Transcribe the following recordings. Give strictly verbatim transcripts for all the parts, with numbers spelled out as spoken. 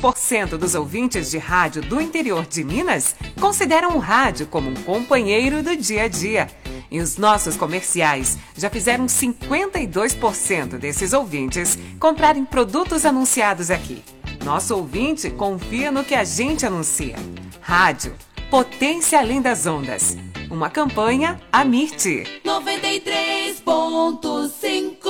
por cento dos ouvintes de rádio do interior de Minas consideram o rádio como um companheiro do dia a dia. E os nossos comerciais já fizeram cinquenta e dois por cento desses ouvintes comprarem produtos anunciados aqui. Nosso ouvinte confia no que a gente anuncia. Rádio, potência além das ondas. Uma campanha Amirte. noventa e três ponto cinco.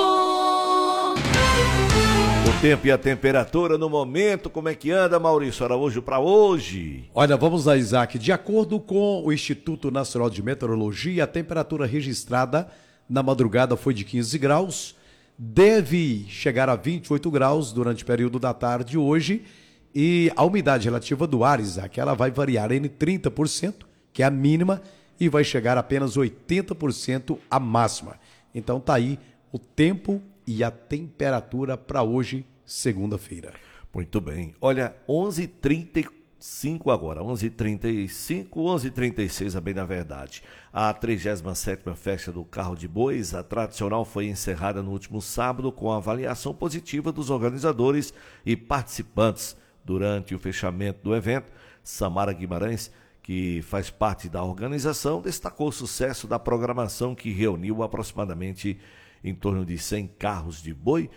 O tempo e a temperatura no momento, como é que anda, Maurício Araújo, para hoje? Olha, vamos lá, Isaac. De acordo com o Instituto Nacional de Meteorologia, a temperatura registrada na madrugada foi de quinze graus, deve chegar a vinte e oito graus durante o período da tarde hoje, e a umidade relativa do ar, Isaac, ela vai variar em trinta por cento, que é a mínima, e vai chegar a apenas oitenta por cento a máxima. Então tá aí o tempo e a temperatura para hoje, segunda-feira. Muito bem. Olha, onze e trinta e cinco agora, onze e trinta e cinco, onze e trinta e seis, é bem na verdade. A trigésima sétima Festa do Carro de Bois, a tradicional, foi encerrada no último sábado com a avaliação positiva dos organizadores e participantes. Durante o fechamento do evento, Samara Guimarães, que faz parte da organização, destacou o sucesso da programação, que reuniu aproximadamente em torno de cem carros de boi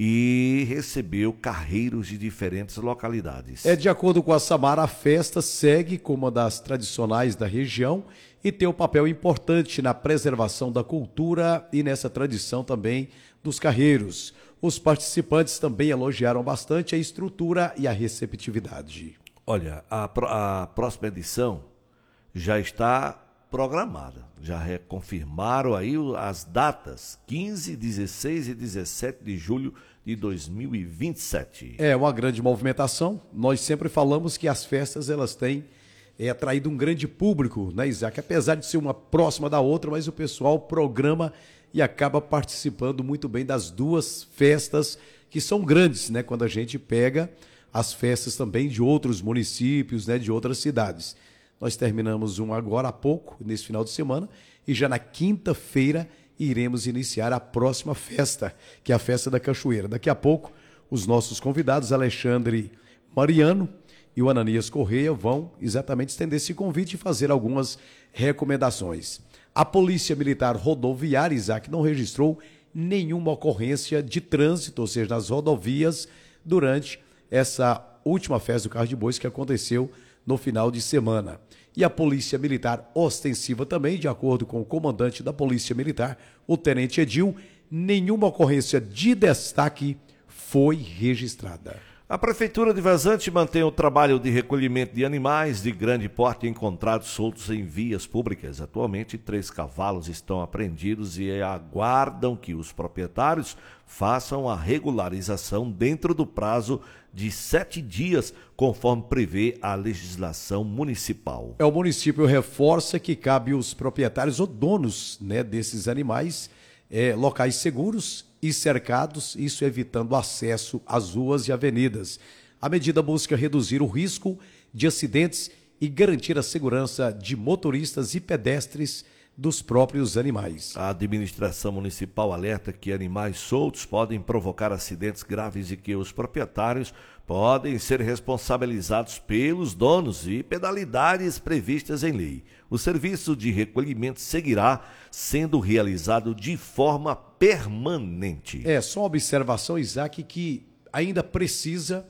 e recebeu carreiros de diferentes localidades. É, de acordo com a Samara, a festa segue como uma das tradicionais da região e tem um papel importante na preservação da cultura e nessa tradição também dos carreiros. Os participantes também elogiaram bastante a estrutura e a receptividade. Olha, a, a próxima edição já está programada. Já reconfirmaram aí as datas, quinze, dezesseis e dezessete de julho de dois mil e vinte e sete. É uma grande movimentação. Nós sempre falamos que as festas elas têm é, atraído um grande público, né, Isaac? Apesar de ser uma próxima da outra, mas o pessoal programa e acaba participando muito bem das duas festas, que são grandes, né? Quando a gente pega as festas também de outros municípios, né, de outras cidades. Nós terminamos um agora há pouco, nesse final de semana, e já na quinta-feira iremos iniciar a próxima festa, que é a Festa da Cachoeira. Daqui a pouco, os nossos convidados, Alexandre Mariano e o Ananias Correia, vão exatamente estender esse convite e fazer algumas recomendações. A Polícia Militar Rodoviária, Isaac, não registrou nenhuma ocorrência de trânsito, ou seja, nas rodovias, durante essa última Festa do Carro de Bois que aconteceu no final de semana. E a Polícia Militar Ostensiva também, de acordo com o comandante da Polícia Militar, o Tenente Edil, nenhuma ocorrência de destaque foi registrada. A Prefeitura de Vazante mantém o trabalho de recolhimento de animais de grande porte encontrados soltos em vias públicas. Atualmente, três cavalos estão apreendidos e aguardam que os proprietários façam a regularização dentro do prazo de sete dias, conforme prevê a legislação municipal. É, o município reforça que cabe aos proprietários ou donos, né, desses animais, é, locais seguros e cercados, isso evitando acesso às ruas e avenidas. A medida busca reduzir o risco de acidentes e garantir a segurança de motoristas e pedestres dos próprios animais. A administração municipal alerta que animais soltos podem provocar acidentes graves e que os proprietários podem ser responsabilizados pelos donos e penalidades previstas em lei. O serviço de recolhimento seguirá sendo realizado de forma permanente. É, só uma observação, Isaac, que ainda precisa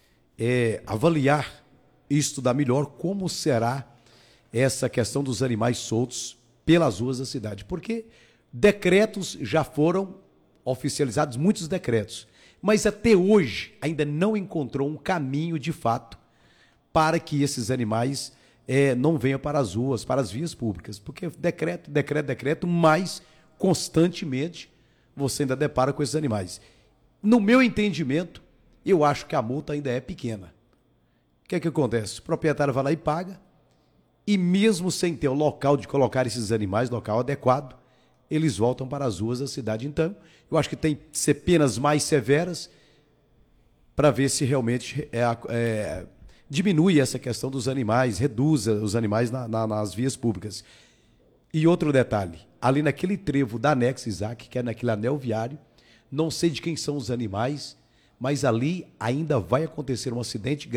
é, avaliar e estudar melhor como será essa questão dos animais soltos pelas ruas da cidade, porque decretos já foram oficializados, muitos decretos, mas até hoje ainda não encontrou um caminho de fato para que esses animais é, não venham para as ruas, para as vias públicas, porque decreto, decreto, decreto, mas constantemente você ainda depara com esses animais. No meu entendimento, eu acho que a multa ainda é pequena. O que é que acontece? O proprietário vai lá e paga, e mesmo sem ter o local de colocar esses animais, local adequado, eles voltam para as ruas da cidade. Então, eu acho que tem que ser penas mais severas para ver se realmente é, é, diminui essa questão dos animais, reduza os animais na, na, nas vias públicas. E outro detalhe, ali naquele trevo da Anex, Isaac, que é naquele anel viário, não sei de quem são os animais, mas ali ainda vai acontecer um acidente